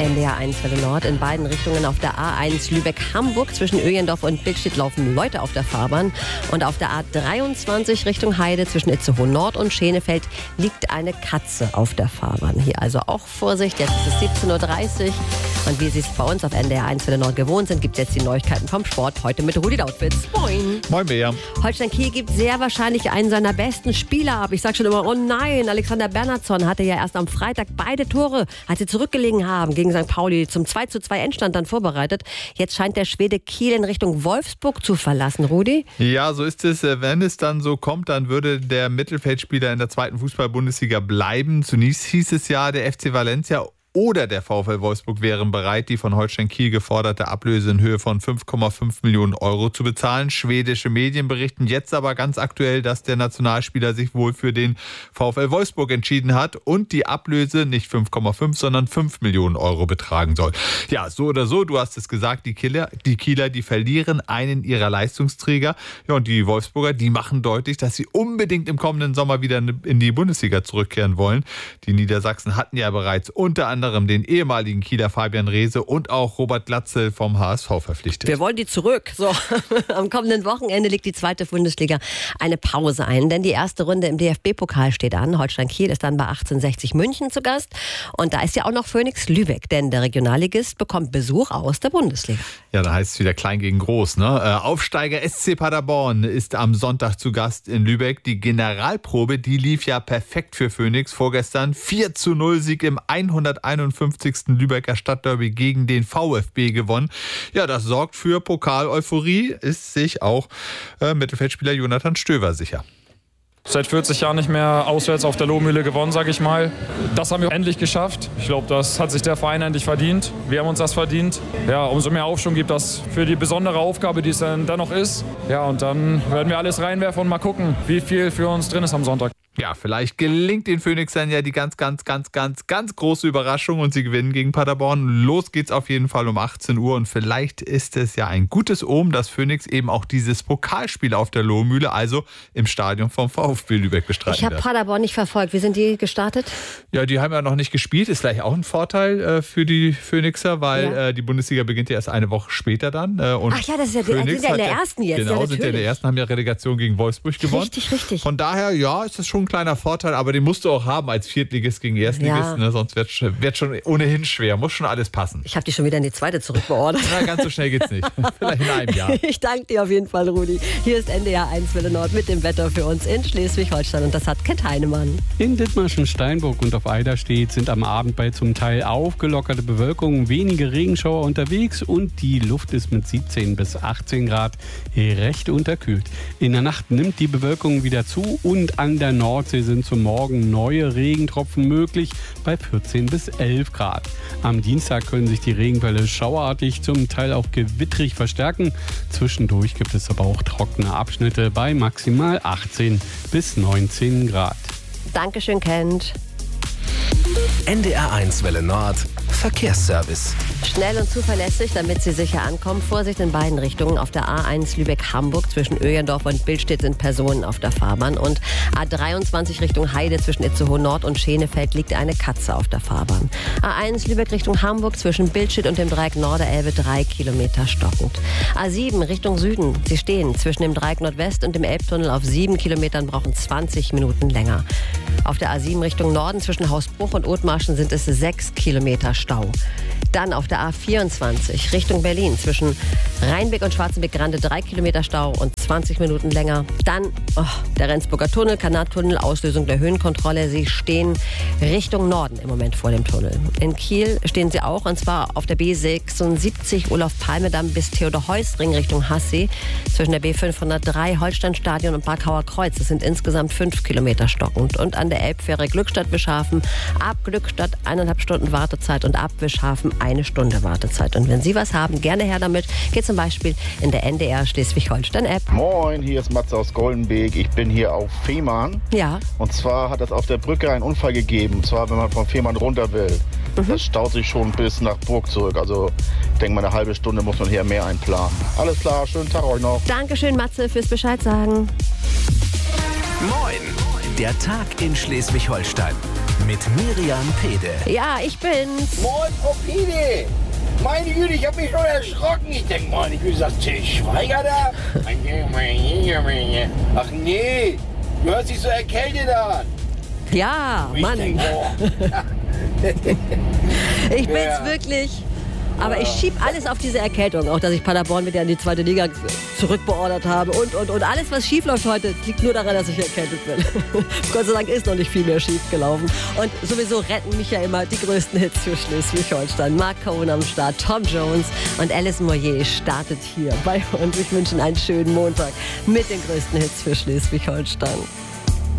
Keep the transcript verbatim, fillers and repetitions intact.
N D R eins Welle Nord. In beiden Richtungen auf der A eins Lübeck-Hamburg zwischen Öjendorf und Billstedt laufen Leute auf der Fahrbahn. Und auf der A dreiundzwanzig Richtung Heide zwischen Itzehoe Nord und Schenefeld liegt eine Katze auf der Fahrbahn. Hier also auch Vorsicht, jetzt ist es siebzehn Uhr dreißig. Und wie Sie es bei uns auf N D R eins Welle Nord gewohnt sind, gibt es jetzt die Neuigkeiten vom Sport. Heute mit Rudi Lautwitz. Moin. Moin, Miriam. Holstein Kiel gibt sehr wahrscheinlich einen seiner besten Spieler ab. Ich sag schon immer, oh nein, Alexander Bernhardsson hatte ja erst am Freitag beide Tore, als sie zurückgelegen haben, gegen Sankt Pauli zum zwei zu zwei Endstand dann vorbereitet. Jetzt scheint der Schwede Kiel in Richtung Wolfsburg zu verlassen, Rudi. Ja, so ist es. Wenn es dann so kommt, dann würde der Mittelfeldspieler in der zweiten Fußball-Bundesliga bleiben. Zunächst hieß es ja, der F C Valencia oder der VfL Wolfsburg wären bereit, die von Holstein Kiel geforderte Ablöse in Höhe von fünf Komma fünf Millionen Euro zu bezahlen. Schwedische Medien berichten jetzt aber ganz aktuell, dass der Nationalspieler sich wohl für den VfL Wolfsburg entschieden hat und die Ablöse nicht fünf Komma fünf, sondern fünf Millionen Euro betragen soll. Ja, so oder so, du hast es gesagt, die Kieler, die Kieler, die verlieren einen ihrer Leistungsträger. Ja, und die Wolfsburger, die machen deutlich, dass sie unbedingt im kommenden Sommer wieder in die Bundesliga zurückkehren wollen. Die Niedersachsen hatten ja bereits unter anderem den ehemaligen Kieler Fabian Reese und auch Robert Glatzel vom H S V verpflichtet. Wir wollen die zurück. So, am kommenden Wochenende legt die zweite Bundesliga eine Pause ein, denn die erste Runde im D F B-Pokal steht an. Holstein Kiel ist dann bei achtzehnhundertsechzig München zu Gast und da ist ja auch noch Phoenix Lübeck, denn der Regionalligist bekommt Besuch aus der Bundesliga. Ja, da heißt es wieder klein gegen groß, ne? Aufsteiger S C Paderborn ist am Sonntag zu Gast in Lübeck. Die Generalprobe, die lief ja perfekt für Phoenix. Vorgestern vier zu null Sieg im hunderteinundfünfzigsten Lübecker Stadtderby gegen den VfB gewonnen. Ja, das sorgt für Pokal-Euphorie, ist sich auch äh, Mittelfeldspieler Jonathan Stöver sicher. Seit vierzig Jahren nicht mehr auswärts auf der Lohmühle gewonnen, sage ich mal. Das haben wir endlich geschafft. Ich glaube, das hat sich der Verein endlich verdient. Wir haben uns das verdient. Ja, umso mehr Aufschwung gibt das für die besondere Aufgabe, die es dann noch ist. Ja, und dann werden wir alles reinwerfen und mal gucken, wie viel für uns drin ist am Sonntag. Ja, vielleicht gelingt den Phoenixern ja die ganz, ganz, ganz, ganz, ganz große Überraschung und sie gewinnen gegen Paderborn. Los geht's auf jeden Fall um achtzehn Uhr und vielleicht ist es ja ein gutes Omen, dass Phoenix eben auch dieses Pokalspiel auf der Lohmühle, also im Stadion vom VfB Lübeck bestreiten Ich habe Paderborn nicht verfolgt. Wie sind die gestartet? Ja, die haben ja noch nicht gespielt. Ist vielleicht auch ein Vorteil äh, für die Phoenixer, weil ja. äh, die Bundesliga beginnt ja erst eine Woche später dann. Äh, und Ach ja, das ist ja, die, die sind ja in der ersten jetzt. Genau, ja, sind ja in der ersten, haben ja Relegation gegen Wolfsburg gewonnen. Richtig, richtig. Von daher, ja, ist das schon ein kleiner Vorteil, aber den musst du auch haben als Viertligist gegen Erstligist, ja. ne? Sonst wird es schon ohnehin schwer, muss schon alles passen. Ich habe die schon wieder in die zweite zurückbeordert. Na, ganz so schnell geht's nicht. Vielleicht in einem Jahr. Ich danke dir auf jeden Fall, Rudi. Hier ist N D R eins Welle Nord mit dem Wetter für uns in Schleswig-Holstein und das hat Kent Heinemann. In Dithmarschen, Steinburg und auf Eiderstedt sind am Abend bei zum Teil aufgelockerte Bewölkung wenige Regenschauer unterwegs und die Luft ist mit siebzehn bis achtzehn Grad recht unterkühlt. In der Nacht nimmt die Bewölkung wieder zu und an der Nordsee sind zum Morgen neue Regentropfen möglich bei vierzehn bis elf Grad. Am Dienstag können sich die Regenfälle schauerartig, zum Teil auch gewittrig verstärken. Zwischendurch gibt es aber auch trockene Abschnitte bei maximal achtzehn bis neunzehn Grad. Dankeschön, Kent. N D R eins Welle Nord Verkehrsservice. Schnell und zuverlässig, damit Sie sicher ankommen. Vorsicht in beiden Richtungen. Auf der A eins Lübeck-Hamburg zwischen Öjendorf und Billstedt sind Personen auf der Fahrbahn. Und A dreiundzwanzig Richtung Heide zwischen Itzehoe Nord und Schenefeld liegt eine Katze auf der Fahrbahn. A eins Lübeck Richtung Hamburg zwischen Billstedt und dem Dreieck Norderelbe drei Kilometer stockend. A sieben Richtung Süden. Sie stehen zwischen dem Dreieck Nordwest und dem Elbtunnel auf sieben Kilometern, brauchen zwanzig Minuten länger. Auf der A sieben Richtung Norden zwischen Hausbruch und Othmarschen sind es sechs Kilometer Stau. Dann auf der A vierundzwanzig Richtung Berlin zwischen Rheinbeck und Schwarzenbeck-Grande drei Kilometer Stau und zwanzig Minuten länger. Dann oh, der Rendsburger Tunnel, Kanattunnel, Auslösung der Höhenkontrolle. Sie stehen Richtung Norden im Moment vor dem Tunnel. In Kiel stehen sie auch, und zwar auf der B sechsundsiebzig Olaf-Palme-Damm bis Theodor-Heuss-Ring Richtung Hassee. Zwischen der B fünfhundertdrei Holsteinstadion und Barkauer Kreuz. Das sind insgesamt fünf Kilometer stockend. Und an der Elbfähre Glückstadt-Wischhafen ab Glückstadt eineinhalb Stunden Wartezeit und ab Wischhafen eine Stunde Wartezeit. Und wenn Sie was haben, gerne her damit. Geht zum Beispiel in der N D R Schleswig-Holstein-App. Moin, hier ist Matze aus Goldenbeek. Ich bin hier auf Fehmarn. Ja. Und zwar hat es auf der Brücke einen Unfall gegeben. Und zwar, wenn man von Fehmarn runter will. Mhm. Das staut sich schon bis nach Burg zurück. Also ich denke mal, eine halbe Stunde muss man hier mehr einplanen. Alles klar, schönen Tag euch noch. Dankeschön, Matze, fürs Bescheid sagen. Moin, der Tag in Schleswig-Holstein. mit Miriam Pede. Ja, ich bin's. Moin, Frau Pede. Meine Güte, ich hab mich schon erschrocken. Ich denk, meine Güte, ist das Till Schweiger da? Ach nee, du hörst dich so erkältet an. Ja, Ich Mann. denk, boah. Ich bin's Ja. wirklich. Aber ich schieb alles auf diese Erkältung. Auch, dass ich Paderborn wieder in die zweite Liga zurückbeordert habe. Und, und, und alles, was schief läuft heute, liegt nur daran, dass ich erkältet bin. Gott sei Dank ist noch nicht viel mehr schief gelaufen. Und sowieso retten mich ja immer die größten Hits für Schleswig-Holstein. Mark Cohen am Start, Tom Jones und Alice Moyer startet hier bei uns. Ich wünsche Ihnen einen schönen Montag mit den größten Hits für Schleswig-Holstein.